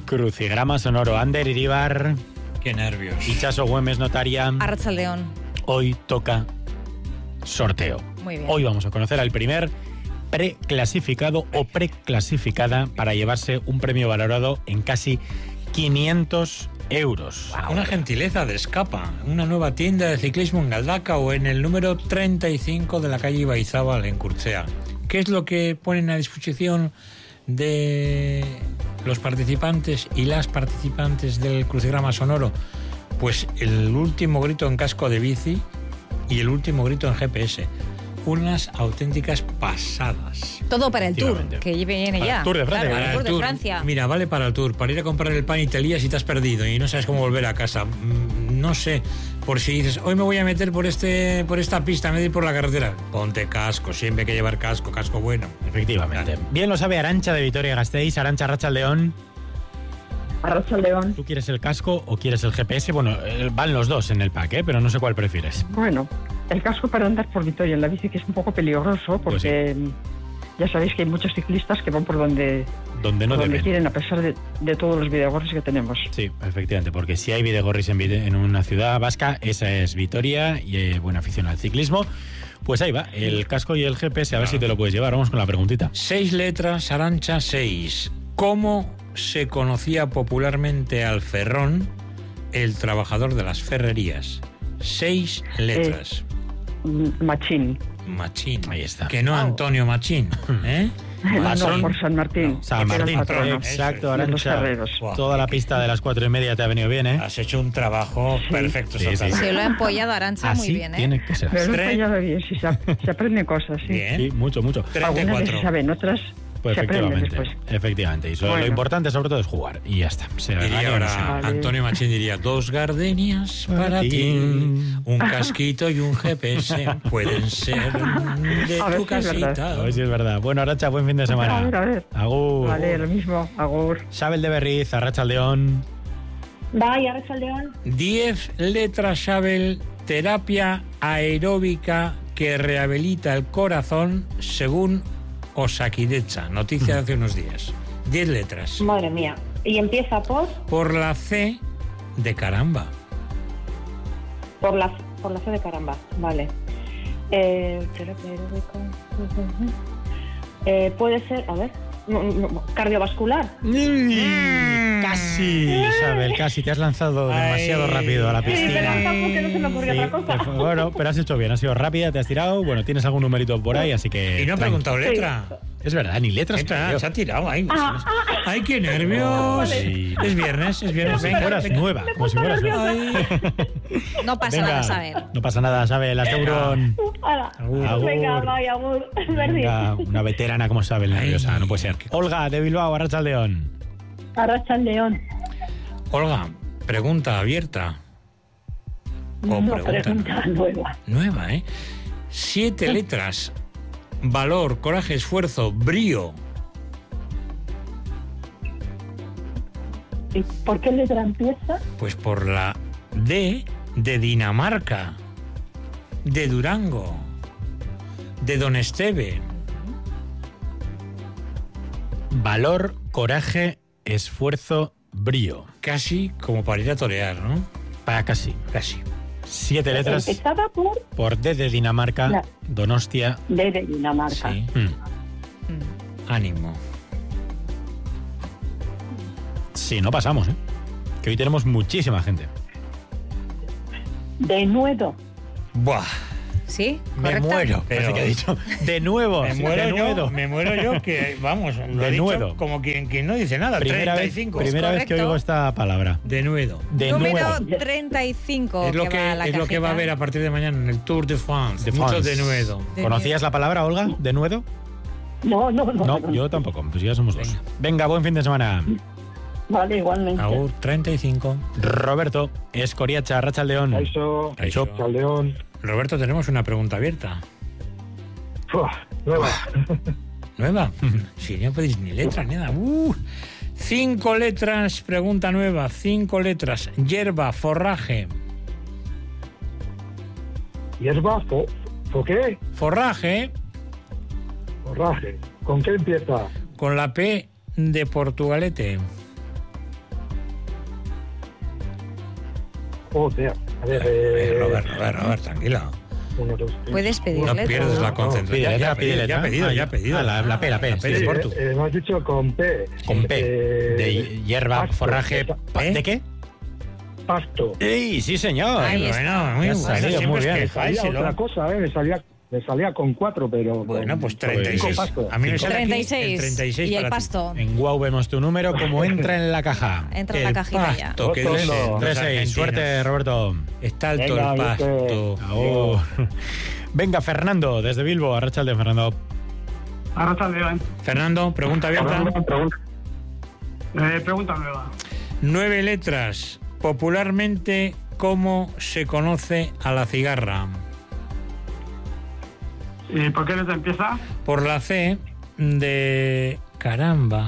Crucigrama sonoro. Ander Iribar. Qué nervios. Itxaso Güemes, notaria. Arratsaldeon. Hoy toca sorteo. Muy bien. Hoy vamos a conocer al primer preclasificado o preclasificada para llevarse un premio valorado en casi 500 euros. Wow. Una gentileza de Escapa, una nueva tienda de ciclismo en Galdaca o en el número 35 de la calle Ibaizábal en Curchea. ¿Qué es lo que ponen a disposición de los participantes y las participantes del crucigrama sonoro? Pues el último grito en casco de bici y el último grito en GPS. Unas auténticas pasadas. Todo para el Tour, que viene ya. Tour de Francia. Claro, el Tour de Francia. Mira, vale para el Tour, para ir a comprar el pan y te lías y te has perdido y no sabes cómo volver a casa. No sé, por si dices, hoy me voy a meter por esta pista, me voy a ir por la carretera. Ponte casco, siempre hay que llevar casco bueno. Efectivamente. Claro. Bien lo sabe Arantxa de Vitoria-Gasteiz. Arantxa, arratsaldeon. Arratsaldeon. ¿Tú quieres el casco o quieres el GPS? Bueno, van los dos en el pack, pero no sé cuál prefieres. Bueno, el casco para andar por Vitoria en la bici, que es un poco peligroso, porque pues sí, ya sabéis que hay muchos ciclistas que van por donde quieren, a pesar de todos los videgorris que tenemos. Sí, efectivamente, porque si hay videgorris en una ciudad vasca, esa es Vitoria y buena afición al ciclismo. Pues ahí va, el casco y el GPS, a ver si te lo puedes llevar. Vamos con la preguntita. 6 letras, Arantxa, 6. ¿Cómo se conocía popularmente al ferrón, el trabajador de las ferrerías? 6 letras. Machín. Machín. Ahí está. Que no Antonio Machín, ¿eh? No, por San Martín. No. San Martín, exacto, Arantxa. Toda la pista de las 4:30 te ha venido bien, ¿eh? Has hecho un trabajo perfecto. Sí. Se lo ha empollado Arantxa muy bien, ¿eh? Tiene que ser. Pero lo he empollado bien, si se aprende cosas, sí. Bien. Sí, mucho. 34. Algunas se saben, otras pues se aprenden después. Efectivamente. Y lo importante sobre todo es jugar. Y ya está. Diría ahora, Antonio Machín diría, 2 gardenias para ti, un casquito y un GPS pueden ser de tu casita. A ver si es verdad. Bueno, Arantxa, buen fin de semana. A ver. Agur. Vale, lo mismo. Agur. Xabel de Berriz, arratsaldeon. Bai, arratsaldeon. 10 letras, Xabel. Terapia aeróbica que rehabilita el corazón según Osakidetza. Noticia de hace unos días. 10 letras. Madre mía. ¿Y empieza por? Por la C de caramba. Por la C de caramba, vale. Terapia aeróbica. Puede ser, a ver, cardiovascular. Casi, Isabel, casi. Te has lanzado demasiado rápido a la piscina. Me he lanzado porque no se me ocurrió otra cosa. Bueno, pero has hecho bien, has sido rápida, te has tirado. Bueno, tienes algún numerito por ahí, así que... Y no he preguntado letra. Es verdad, ni letras. Se ha tirado ahí. ¡Ay, qué nervios! Sí. Es viernes. Como si fueras nueva. No pasa nada, Xabel. No pasa nada, Xabel. Hasta Euron. Venga, vaya, agur. Venga, una veterana como Xabel, nerviosa, no puede ser. Olga, de Bilbao, arratsaldeon. Arratsaldeon. Olga, pregunta abierta. Pregunta nueva. Nueva, ¿eh? 7 letras. Valor, coraje, esfuerzo, brío. ¿Y por qué letra empieza? Pues por la D de Dinamarca, de Durango, de Don Esteve. Valor, coraje, esfuerzo, brío. Casi como para ir a torear, ¿no? Casi. 7 letras. Empezaba por D de Dinamarca, Donostia. D de Dinamarca. Sí. Ánimo. Sí, no pasamos, ¿eh? Que hoy tenemos muchísima gente. De nuevo. Buah. ¿Sí? Me muero. Pero que ha dicho. De nuevo. Me muero yo que, vamos, lo de nuevo. Como quien no dice nada. Primera 35. Primera vez que oigo esta palabra. De nuevo. Número 35. Es lo que va a haber a partir de mañana en el Tour de France. Mucho de nuevo. ¿Conocías la palabra, Olga? ¿De nuevo? No, yo tampoco. Pues ya somos dos. Venga, buen fin de semana. Vale, igualmente. Agur, 35. Roberto, Escoriacha, arratsaldeon. Kaixo, Chaldeón. Roberto, tenemos una pregunta abierta. Nueva. ¿Nueva? Si no podéis ni letras, nada. 5 letras, pregunta nueva. 5 letras. Hierba, forraje. ¿Hierba? ¿Por qué? Forraje. Forraje. ¿Con qué empieza? Con la P de Portugalete. Joder. A ver, Robert, tranquila. 1, 2, 3. Puedes pedir No letra. pierdes la concentración. Ya ha pedido. La P. P de Portu. Me has dicho con P. Con P. De hierba, pasto. forraje. ¿De qué? Pasto. ¡Ey, sí, señor! Ahí está. Bueno, muy Ya bueno. salido, Siempre muy os bien. quejáis, Salía ¿no? otra cosa, me salía con 4, pero... Bueno, pues con 36. pasto. A mí me sale aquí 36. el 36 Y el para ti. pasto. En Guau vemos tu número como entra en la caja. Entra en la cajita ya. Pasto, que Otro dicen no. los 3-6, argentinos. suerte, Roberto. Está alto Venga, el pasto. Ahora. Venga, Fernando, desde Bilbo. Arratsalde, Fernando. Arratsaldeon. Fernando, pregunta abierta. Pregunta nueva. 9 letras. Popularmente, ¿cómo se conoce a la cigarra? ¿Y por qué letra empieza? Por la C de... Caramba.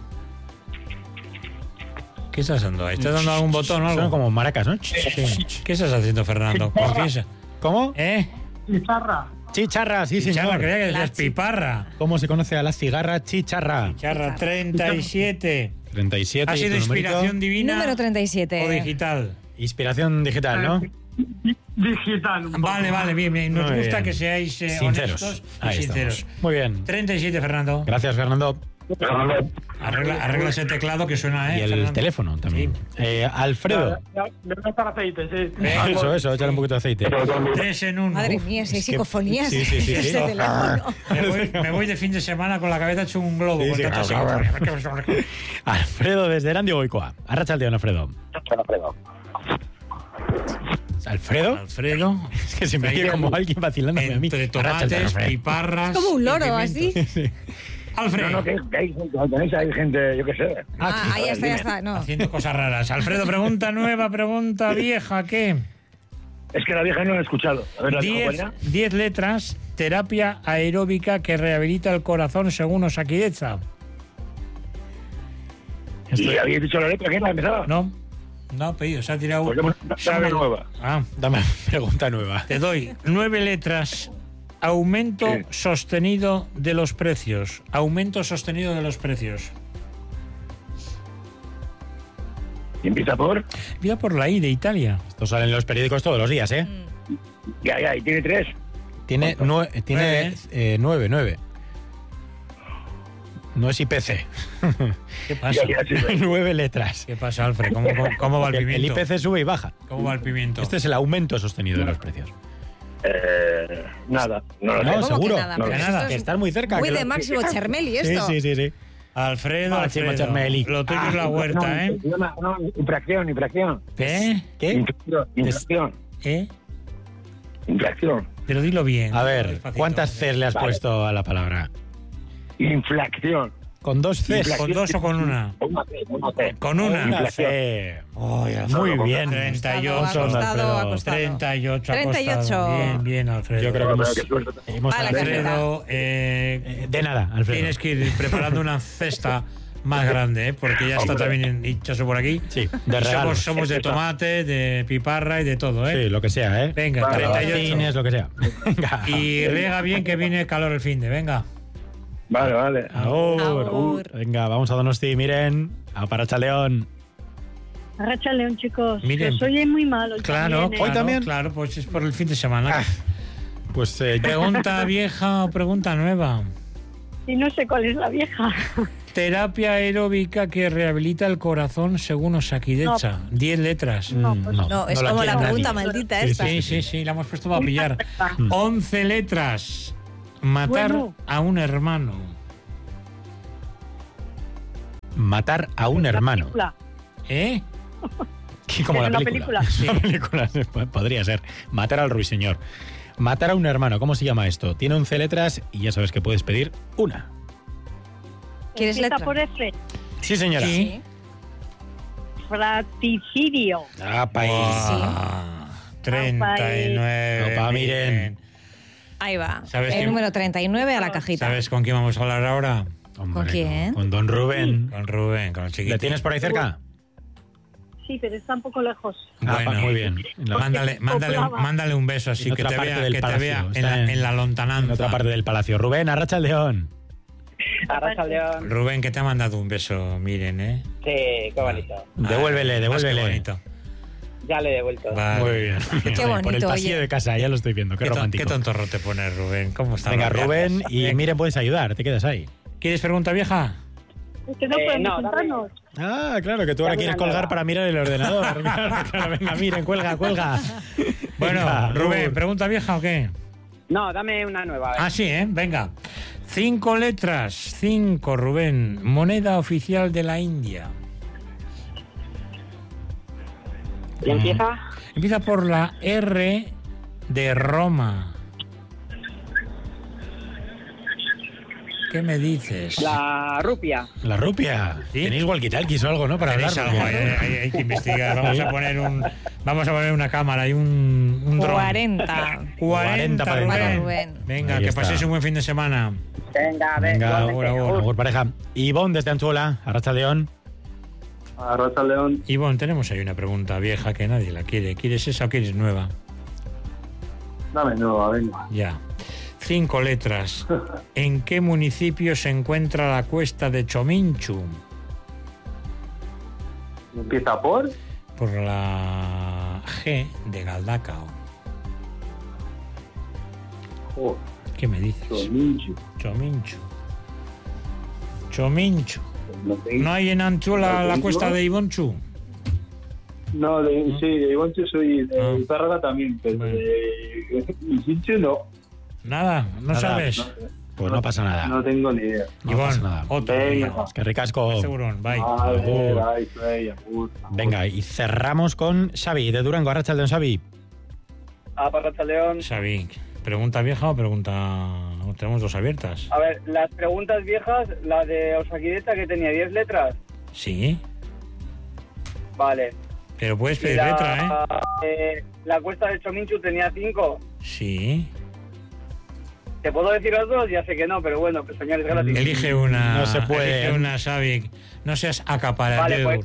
¿Qué estás haciendo ahí? ¿Estás dando algún botón o algo? Son como maracas, ¿no? Sí. ¿Qué estás haciendo, Fernando? Confiesa. ¿Cómo? Pizarra. Chicharra, sí, Chicharra, señor. creía que decías piparra. ¿Cómo se conoce a la cigarra? Chicharra. Chicharra, 37. 37. ¿Ha ¿y sido tu numerito? inspiración divina Número 37. o digital? Inspiración digital, ¿no? Digital. un poco. Vale, bien. Nos Muy gusta bien. que seáis Sinceros. honestos y Ahí sinceros. estamos. Muy bien. 37, Fernando. Gracias, Fernando. Arregla ese teclado que suena, Y el Fernando? teléfono también. Alfredo. Me voy a echar aceite, sí. Eso, échale un poquito de aceite. 3 en 1. Madre mía, si hay psicofonías. Sí. Este teléfono. Me voy de fin de semana con la cabeza hecho un globo. Sí, con sí, tanta claro. psicofonía. Alfredo desde Erandio Goicoa. Arratsaldeon, Alfredo. ¿Alfredo? Alfredo. Es que se me oye como alguien vacilándome a mí. Entre Arratsaldeon, tomates, Alfredo. piparras. Como un y loro, pimientos. así. Alfredo. No, que hay gente, yo qué sé. Ahí está, no. Haciendo cosas raras. Alfredo, pregunta nueva, pregunta vieja, ¿qué? Es que la vieja no la he escuchado. A ver, 10 letras, terapia aeróbica que rehabilita el corazón según Osakidetza. ¿Y habéis dicho la letra que la empezaba? No ha pedido, se ha tirado. Pues dame una nueva. Dame pregunta nueva. Te doy 9 letras. Aumento sostenido de los precios. Aumento sostenido de los precios. ¿Y empieza por? Empieza por la I de Italia. Esto sale en los periódicos todos los días, ¿eh? Ya, y tiene 3. Tiene 9. No es IPC. ¿Qué pasa? 9 letras. ¿Qué pasa, Alfred? ¿Cómo va el El pimiento? IPC sube y baja. ¿Cómo va el pimiento? Este es el aumento sostenido de los precios. Nada, no lo No, sé. ¿Cómo seguro. que nada? No, Pero que esto nada, es que estás muy cerca. Muy que de lo- Máximo Chermeli esto. Sí. Alfredo, Máximo Chermeli. lo tuyo es la huerta, ¿eh? No, infracción. ¿Eh? ¿Qué? Infracción. Pero dilo bien. A ver, Despacito. ¿cuántas Cs le has puesto a la palabra? Inflación. Con 2 Cs. ¿Con 2 o con una? Una C. Con una. Una C. Ay, Alfredo. Muy bien. 38. Ha costado, ha costado. 38. ha 38. costado. Bien, Alfredo. Yo creo que hemos Vale, Alfredo, de nada, Alfredo. tienes que ir preparando una cesta más grande, ¿eh? Porque ya está también hinchazo por aquí. Sí, de Y regalos. somos de tomate, de piparra y de todo, ¿eh? Sí, lo que sea, ¿eh? Venga, Vale, 38. Cines, lo que sea. Venga. Y riega bien que viene calor el fin de, venga. Vale. Agur. Agur. Venga, vamos a Donosti, miren. A Arratsaldeon. Arratsaldeon, chicos. Miren. Que os oye muy mal hoy Claro, también, ¿eh? Hoy también. Claro, pues es por el fin de semana. Pues Pregunta vieja o pregunta nueva. Y no sé cuál es la vieja. Terapia aeróbica que rehabilita el corazón según Osakidetza. 10 letras. No, pues No, es la como la quiere pregunta nadie. maldita Sí, esta. Sí, la hemos puesto para pillar. 11 letras. Matar Bueno. a un hermano. Matar a un hermano. Película. ¿Eh? Que como Es la una película. película. Una película, sí, podría ser. Matar al ruiseñor. Matar a un hermano, ¿cómo se llama esto? Tiene 11 letras y ya sabes que puedes pedir una. ¿Quieres Empieza letra? por F. Sí, señora. Sí. Fratricidio. Ah, país. Ah, 39. Opa, miren. Ahí va. ¿Sabes El quién? número 39 a la cajita. ¿Sabes con quién vamos a hablar ahora? Hombre, ¿Con quién? Con don Rubén. Con Rubén, con el chiquito. ¿Le tienes por ahí cerca? Sí, pero está un poco lejos. Bueno, muy bien. Mándale un beso así, En que otra te parte vea, del que te palacio, vea en está la En lontananza. otra parte del palacio. Rubén, Arratsaldeon. Arratsaldeon. Rubén, que te ha mandado un beso, miren, ¿eh? Sí, qué bonito. Devuélvele, Más que devuélvele. bonito. Ya le he devuelto. Vale. Muy bien. Qué bonito, Por el pasillo oye. de casa, ya lo estoy viendo. Qué romántico. Qué tontorro te pones, Rubén. ¿Cómo está? Venga, Rubén, y Miren, puedes ayudar, te quedas ahí. ¿Quieres pregunta vieja? Es que no podemos no, sentarnos. Ah, claro, que tú ahora Dame quieres una colgar nueva. para mirar el ordenador. Claro, venga, Miren, cuelga. Bueno, Venga, Rubén, ¿pregunta vieja o qué? No, dame una nueva. Ah, sí, ¿eh? Venga. 5 letras. 5, Rubén. Moneda oficial de la India. ¿Y empieza? Empieza por la R de Roma. ¿Qué me dices? La rupia. La rupia. ¿Sí? Tenéis walkie-talkies o algo, ¿no? Para hablar. Tenéis algo, porque- hay que investigar. Vamos a poner una cámara y un dron. 40. 40 para Rubén. dentro. Rubén. Venga, Ahí que está. paséis un buen fin de semana. Venga, Venga, agur, agur. agur, pareja. Ivonne desde Anzuola, Arracha León. Arracha León. Ivonne, tenemos ahí una pregunta vieja que nadie la quiere. ¿Quieres esa o quieres nueva? Dame nueva, venga. Ya. 5 letras. ¿En qué municipio se encuentra la cuesta de Chominchu? ¿Empieza por? Por la G de Galdacao. Joder, ¿Qué me dices? Chominchu. Chominchu. Chominchu. No tengo- ¿No hay en Anchuela la cuesta de Ibonchu? No, sí, de Ivonchu soy, de Ah. Zárraga también, pero Bueno. de Ivonchu no. Nada, no Nada. sabes. Pues no pasa nada. No tengo ni idea. No pasa Ivonne, nada. otro Venga. día. Es que ricasco. Seguro, bye. Vale, ay, soy, agur. Venga, y cerramos con Xavi de Durango, Arracha León, Xavi. Arracha León. Xavi, ¿pregunta vieja o pregunta...? Tenemos dos abiertas. A ver, las preguntas viejas, la de Osakideta que tenía 10 letras. Sí, Vale. pero puedes Y pedir letra, la cuesta de Chominchu tenía 5. Sí. ¿Te puedo decir las dos? Ya sé que no, pero bueno, pues señores, gratis. Elige una. No se puede. Elige una, Xavi. No seas acaparador. Vale,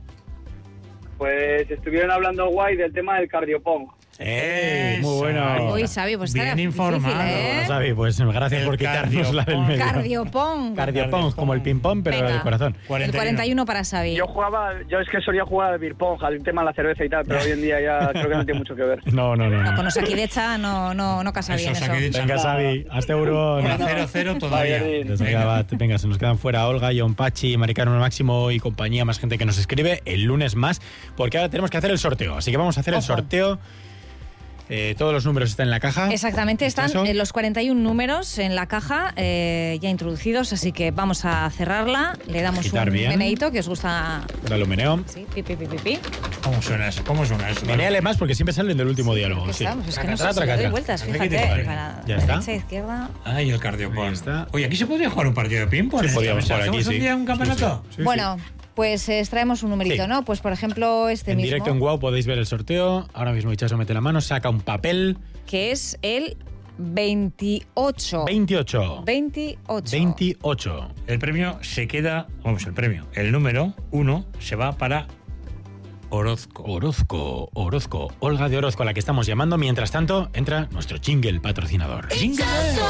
Pues estuvieron hablando guay del tema del cardiopong. Muy bueno. Uy, Xavi, pues Bien está difícil, informado. ¿eh? Xavi, pues gracias El por quitarnos la del medio. Cardiopong. Cardiopong, como el ping-pong, pero Venga. del corazón. El 41 para Xavi. Yo es que solía jugar al beer pong, al tema de la cerveza y tal, pero hoy en día ya creo que no tiene mucho que ver. No. No, con Osakidecha no casa bien eso. Venga, Xavi, hasta Eurón. Con la 0-0 todavía. Venga, se nos quedan fuera Olga, John Pachi, Maricarmen Máximo y compañía, más gente que nos escribe. El lunes más, porque ahora tenemos que hacer el sorteo. Así que vamos a hacer el Ojo. sorteo. Todos los números están en la caja. Exactamente, están ¿Eso? los 41 números en la caja ya introducidos, así que vamos a cerrarla. Le damos Agitar un bien. meneíto que os gusta. Dale un meneo. Sí, pi, pi, pi, pi, pi. ¿Cómo suena eso? ¿Cómo suena eso? Menéale más porque siempre salen del último diálogo. Que Sí. estamos, es que no sé Traca, si le doy traca. vueltas, Hace que fíjate. te pare. Para ¿Ya está? derecha, izquierda. Ay, el cardiopón. Ahí está. Oye, aquí se podría jugar un partido de ping-pong. Sí, podríamos jugar aquí, ¿Hacemos sí. un día un campeonato? Sí, sí. Bueno, pues traemos un numerito, Sí. ¿no? Pues por ejemplo este En mismo, directo en Guau podéis ver el sorteo. Ahora mismo Ichazo mete la mano, saca un papel. que es el 28. 28. 28. 28. El premio se queda, el número 1 se va para Orozco. Orozco. Olga de Orozco, a la que estamos llamando. Mientras tanto, entra nuestro jingle patrocinador. ¡Jingle!